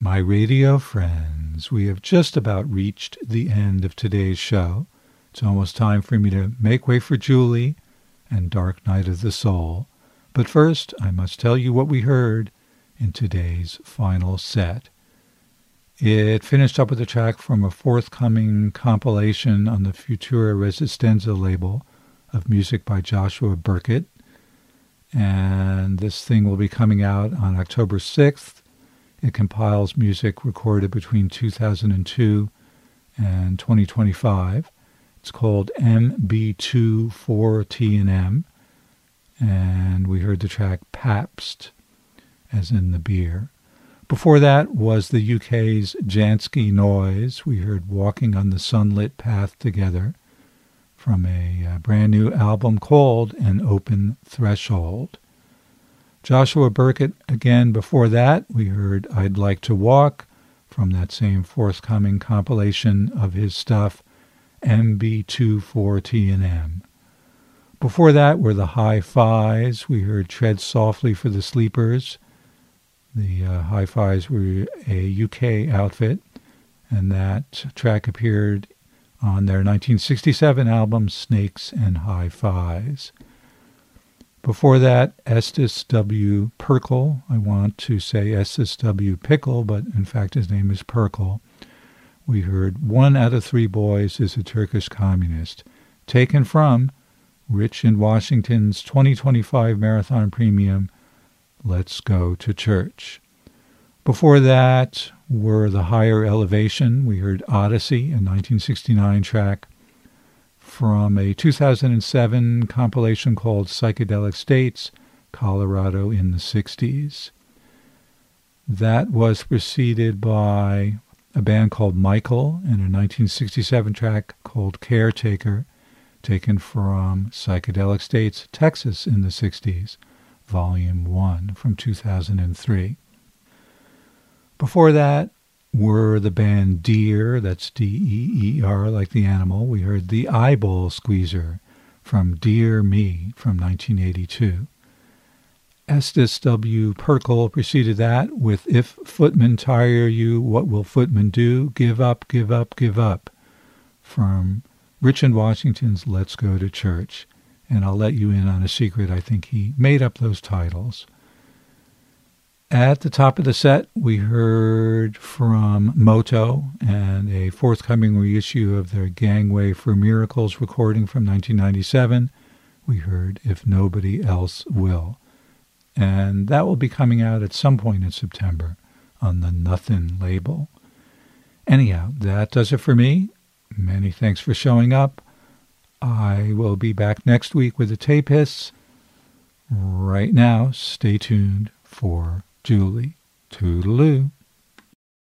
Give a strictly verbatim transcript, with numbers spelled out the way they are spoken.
My radio friends, we have just about reached the end of today's show. It's almost time for me to make way for Julie and Dark Night of the Soul. But first, I must tell you what we heard in today's final set. It finished up with a track from a forthcoming compilation on the Futura Resistenza label of music by Joshua Burkett. And this thing will be coming out on October sixth. It compiles music recorded between two thousand two and twenty twenty-five. It's called M B two four T and M. And we heard the track Pabst, as in the beer. Before that was the U K's Jansky Noise. We heard Walking on the Sunlit Path Together from a uh, brand new album called An Open Threshold. Joshua Burkett, again before that, we heard I'd Like to Walk from that same forthcoming compilation of his stuff, M B two four T and M. Before that were the Hi-Fis. We heard Tread Softly for the Sleepers. The uh, Hi-Fis were a U K outfit, and that track appeared on their nineteen sixty-seven album Snakes and Hi-Fis. Before that, Estes W. Perkel. I want to say Estes W. Pickle, but in fact his name is Perkel. We heard One Out of Three Boys is a Turkish Communist, taken from Rich in Washington's twenty twenty-five Marathon Premium, Let's Go to Church. Before that were the Higher Elevation. We heard Odyssey, a nineteen sixty-nine track from a two thousand seven compilation called Psychedelic States, Colorado in the sixties. That was preceded by a band called Michael and a nineteen sixty-seven track called Caretaker, taken from Psychedelic States, Texas in the sixties, Volume one from two thousand three. Before that were the band Deer, that's D E E R like the animal. We heard the Eyeball Squeezer from Dear Me from nineteen eighty-two. Estes W. Perkel preceded that with If Footmen Tire You, What Will Footmen Do? Give Up, Give Up, Give Up from Rich in Washington's Let's Go to Church. And I'll let you in on a secret. I think he made up those titles. At the top of the set, we heard from Moto and a forthcoming reissue of their Gangway for Miracles recording from nineteen ninety-seven. We heard If Nobody Else Will. And that will be coming out at some point in September on the Nothin' label. Anyhow, that does it for me. Many thanks for showing up. I will be back next week with the Tapists. Right now, stay tuned for Julie. Toodaloo.